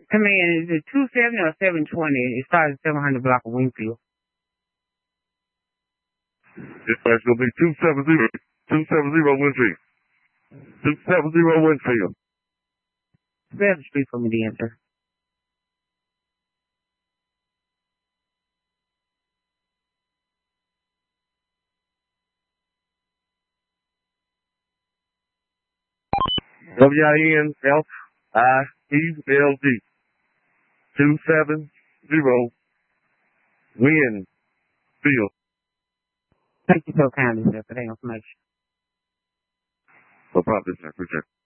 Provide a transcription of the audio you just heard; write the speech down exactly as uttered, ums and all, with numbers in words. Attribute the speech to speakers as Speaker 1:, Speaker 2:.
Speaker 1: Come in, is it two seventy or seven twenty? It starts at seven hundred block of Wingfield.
Speaker 2: It's going to be two seventy, two seventy Winfield. two seventy Winfield.
Speaker 1: Spell the street for me then, sir.
Speaker 2: W I N F I E L D. two seventy Winfield.
Speaker 1: Thank you so kindly, sir, for that information.
Speaker 2: No problem, sir. Appreciate it.